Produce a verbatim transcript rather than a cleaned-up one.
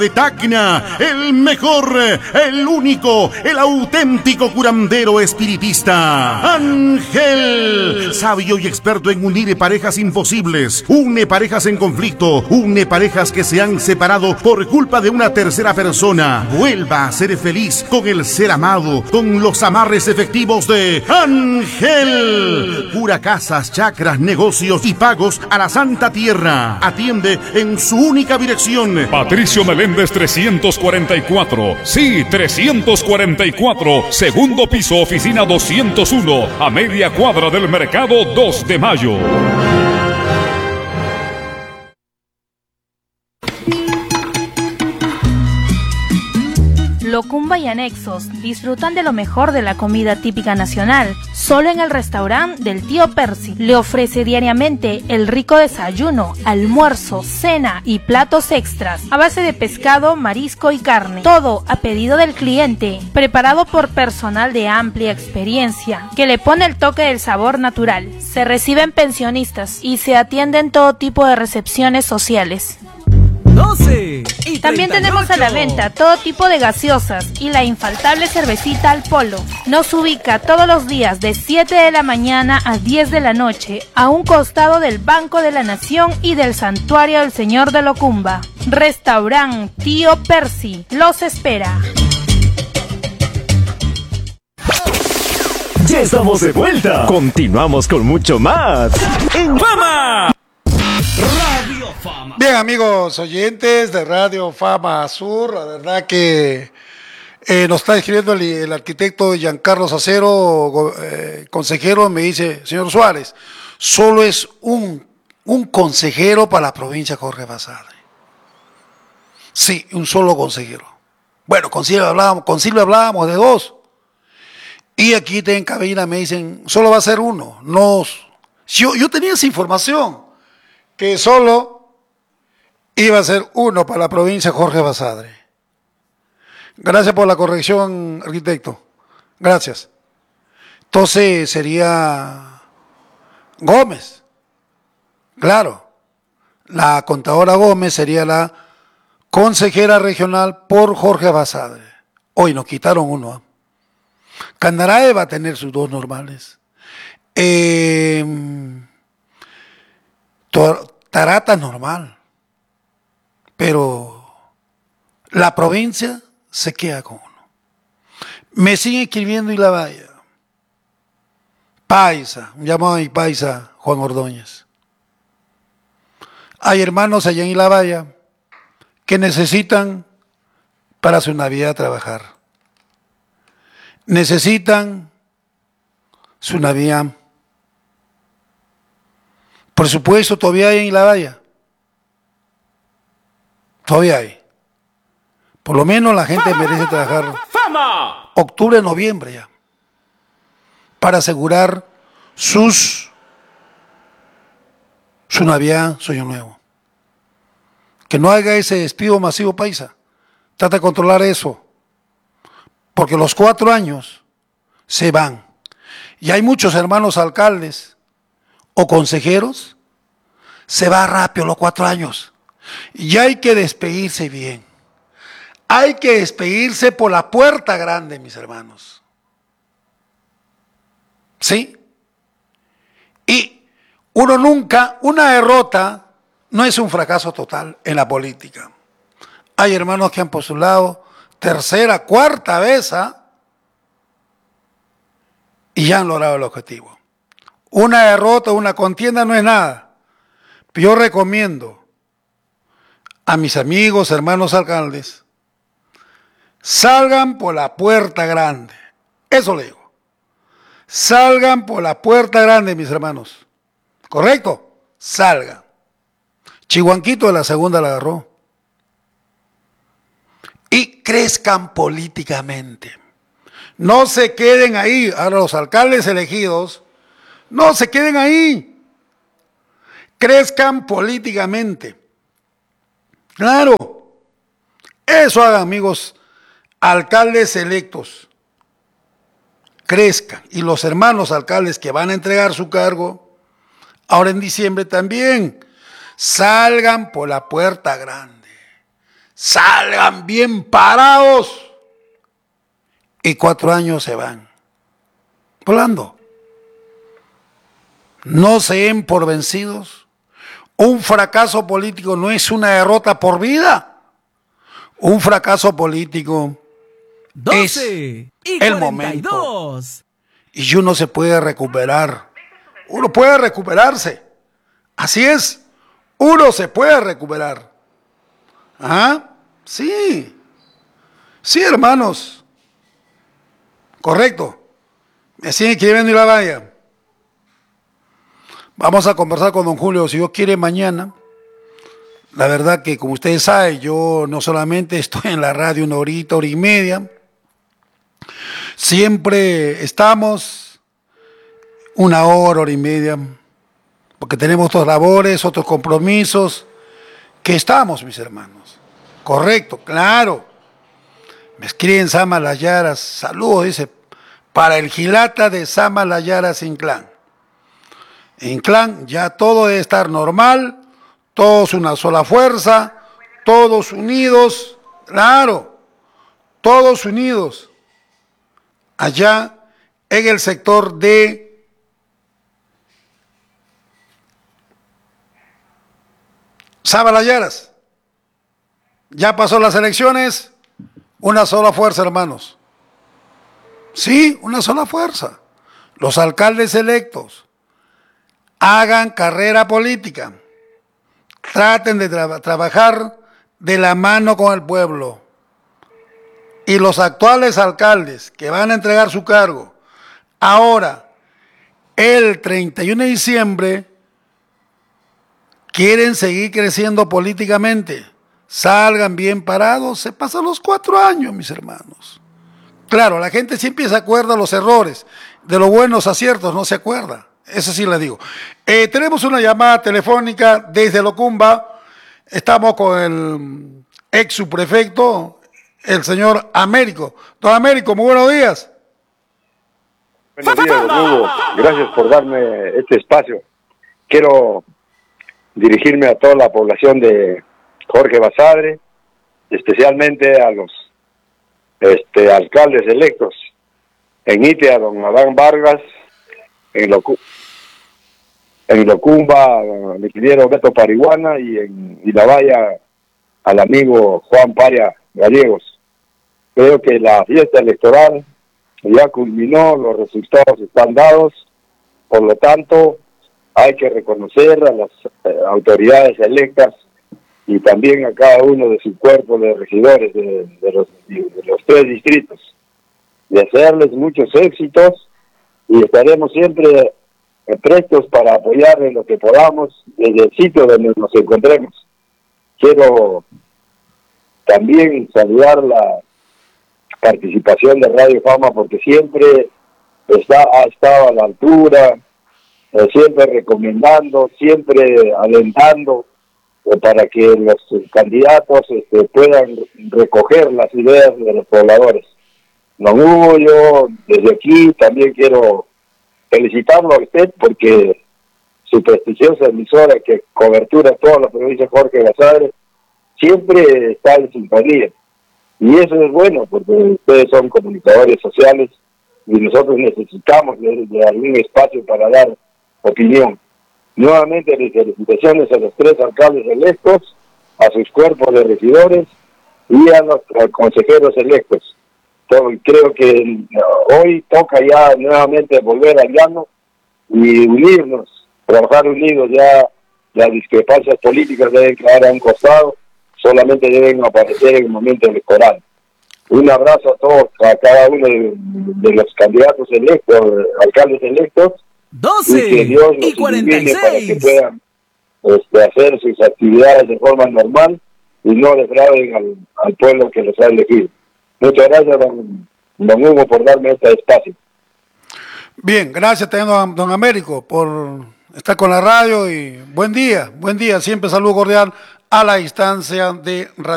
De Tacna, el mejor, el único, el auténtico curandero espiritista, Ángel, sabio y experto en unir parejas imposibles, une parejas en conflicto, une parejas que se han separado por culpa de una tercera persona. Vuelva a ser feliz con el ser amado, con los amarres efectivos de Ángel. Cura casas, chakras, negocios y pagos a la Santa Tierra. Atiende en su única dirección. Patricio Meléndez trescientos cuarenta y cuatro, sí, trescientos cuarenta y cuatro, segundo piso, oficina doscientos uno, a media cuadra del mercado dos de mayo. Locumba y anexos disfrutan de lo mejor de la comida típica nacional, solo en el restaurante del tío Percy. Le ofrece diariamente el rico desayuno, almuerzo, cena y platos extras a base de pescado, marisco y carne, todo a pedido del cliente, preparado por personal de amplia experiencia, que le pone el toque del sabor natural. Se reciben pensionistas y se atienden todo tipo de recepciones sociales. doce y También tenemos a la venta todo tipo de gaseosas y la infaltable cervecita al polo. Nos ubica todos los días de siete de la mañana a diez de la noche a un costado del Banco de la Nación y del Santuario del Señor de Locumba. Restaurant Tío Percy los espera. Ya estamos de vuelta. Continuamos con mucho más en Fama. Radio Fama. Bien, amigos oyentes de Radio Fama Sur, la verdad que eh, nos está escribiendo el, el arquitecto Giancarlo Acero, eh, consejero, me dice, señor Suárez, solo es un, un consejero para la provincia de Jorge Basadre. Sí, un solo consejero. Bueno, con Silvia hablábamos, con Silvia hablábamos de dos. Y aquí en cabina me dicen, solo va a ser uno. No, yo, yo tenía esa información, que solo iba a ser uno para la provincia de Jorge Basadre. Gracias por la corrección, arquitecto. Gracias. Entonces sería Gómez. Claro. La contadora Gómez sería la consejera regional por Jorge Basadre. Hoy nos quitaron uno. ¿eh? Candarae va a tener sus dos normales. Eh, Tarata normal. Pero la provincia se queda con uno. Me sigue escribiendo Ilabaya. Paisa, un llamado a mi paisa, Juan Ordóñez. Hay hermanos allá en Ilabaya que necesitan para su Navidad trabajar. Necesitan su Navidad. Por supuesto, todavía hay en Ilabaya. Todavía hay. Por lo menos la gente Fama, merece fama, trabajar Fama. octubre, noviembre ya, para asegurar sus su Navidad, su Año Nuevo. Que no haga ese despido masivo, paisa. Trata de controlar eso. Porque los cuatro años se van. Y hay muchos hermanos alcaldes o consejeros, se va rápido los cuatro años. Y hay que despedirse bien. Hay que despedirse por la puerta grande, mis hermanos. ¿Sí? Y uno nunca, una derrota no es un fracaso total en la política. Hay hermanos que han postulado tercera, cuarta vez, ¿eh? Y ya han logrado el objetivo. Una derrota, una contienda no es nada. Yo recomiendo a mis amigos, hermanos alcaldes, salgan por la puerta grande. Eso le digo. Salgan por la puerta grande, mis hermanos. ¿Correcto? Salgan. Chihuanquito de la segunda la agarró. Y crezcan políticamente. No se queden ahí. Ahora los alcaldes elegidos, no se queden ahí. Crezcan políticamente. Claro. Eso hagan, amigos, alcaldes electos. Crezcan. Y los hermanos alcaldes que van a entregar su cargo, ahora en diciembre también, salgan por la puerta grande. salgan bien parados y cuatro años se van volando. No se den por vencidos. Un fracaso político no es una derrota por vida. Un fracaso político es el momento. Y uno se puede recuperar. Uno puede recuperarse. Así es. Uno se puede recuperar. ¿Ah? Sí. Sí, hermanos. Correcto. Me siguen escribiendo y la vaya. Vamos a conversar con don Julio, si Dios quiere, mañana. La verdad que, como ustedes saben, yo no solamente estoy en la radio una horita, hora y media. Siempre estamos una hora, hora y media, porque tenemos otras labores, otros compromisos, que estamos, mis hermanos. Correcto, claro. Me escriben Sama Las Yaras, saludos, dice, para el Gilata de Sama Las Yaras Inclán. En Clan ya todo debe estar normal, todos una sola fuerza, todos unidos, claro, todos unidos. Allá en el sector de Sama Las Yaras. Ya pasó las elecciones, una sola fuerza, hermanos. Sí, una sola fuerza. Los alcaldes electos hagan carrera política, traten de tra- trabajar de la mano con el pueblo. Y los actuales alcaldes que van a entregar su cargo ahora, el treinta y uno de diciembre, quieren seguir creciendo políticamente, salgan bien parados, se pasan los cuatro años, mis hermanos. Claro, la gente siempre se acuerda de los errores, de los buenos aciertos no se acuerda. Eso sí le digo. Eh, tenemos una llamada telefónica desde Locumba. Estamos con el ex subprefecto, el señor Américo. Don Américo, muy buenos días. Buenos días, don Hugo. Gracias por darme este espacio. Quiero dirigirme a toda la población de Jorge Basadre, especialmente a los este, alcaldes electos. En Ite, a don Adán Vargas, en Locu en Locumba, al ingeniero Beto Parihuana, y en Ilabaya al amigo Juan Paria Gallegos. Creo que la fiesta electoral ya culminó, los resultados están dados, por lo tanto hay que reconocer a las eh, autoridades electas y también a cada uno de su cuerpo de regidores de, de, los, de los tres distritos, y hacerles muchos éxitos, y estaremos siempre prestos para apoyar en lo que podamos desde el sitio donde nos encontremos. Quiero también saludar la participación de Radio Fama, porque siempre está, ha estado a la altura, eh, siempre recomendando, siempre alentando eh, para que los candidatos este, puedan recoger las ideas de los pobladores. Don Hugo, yo desde aquí también quiero felicitarlo a usted, porque su prestigiosa emisora que cobertura toda la provincia de Jorge Basadre siempre está en sintonía, y eso es bueno porque ustedes son comunicadores sociales y nosotros necesitamos de, de algún espacio para dar opinión. Nuevamente mis felicitaciones a los tres alcaldes electos, a sus cuerpos de regidores y a los a consejeros electos. Creo que hoy toca ya nuevamente volver al llano y unirnos, trabajar unidos. Ya las discrepancias políticas deben quedar a un costado, solamente deben aparecer en el momento electoral. Un abrazo a todos, a cada uno de, de los candidatos electos, alcaldes electos, doce y que Dios los y cuarenta y ilumine para que seis. puedan este, hacer sus actividades de forma normal y no defrauden al, al pueblo que los ha elegido. Muchas gracias, don, don Hugo, por darme este espacio. Bien, gracias también, don, don Américo, por estar con la radio, y buen día, buen día. Siempre saludo cordial a la distancia de radio.